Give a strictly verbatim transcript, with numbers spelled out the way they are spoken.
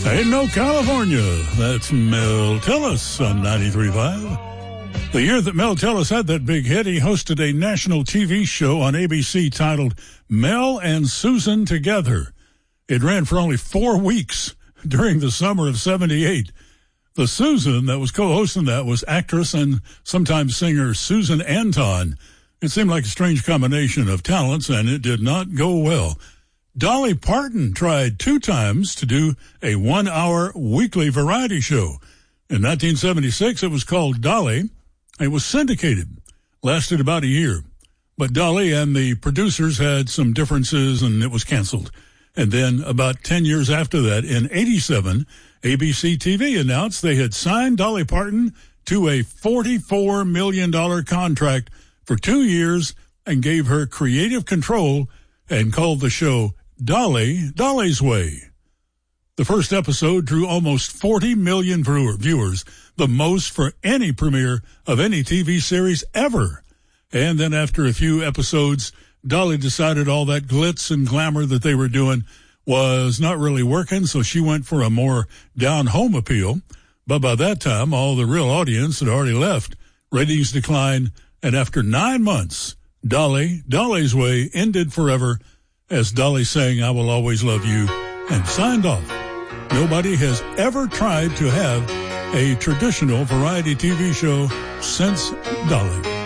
Ain't no California. That's Mel Tillis on ninety-three point five. The year that Mel Tillis had that big hit, he hosted a national T V show on A B C titled Mel and Susan Together. It ran for only four weeks during the summer of seventy-eight. The Susan that was co-hosting that was actress and sometimes singer Susan Anton. It seemed like a strange combination of talents, and it did not go well. Dolly Parton tried two times to do a one-hour weekly variety show. In nineteen seventy-six, it was called Dolly. It was syndicated, lasted about a year. But Dolly and the producers had some differences, and it was canceled. And then about ten years after that, in eighty-seven, A B C T V announced they had signed Dolly Parton to a forty-four million dollars contract for two years and gave her creative control and called the show Dolly, Dolly's Way. The first episode drew almost forty million viewer, viewers, the most for any premiere of any T V series ever. And then after a few episodes, Dolly decided all that glitz and glamour that they were doing was not really working, so she went for a more down-home appeal. But by that time, all the real audience had already left. Ratings declined, and after nine months, Dolly, Dolly's Way ended forever as Dolly sang I Will Always Love You and signed off. Nobody has ever tried to have a traditional variety T V show since Dolly.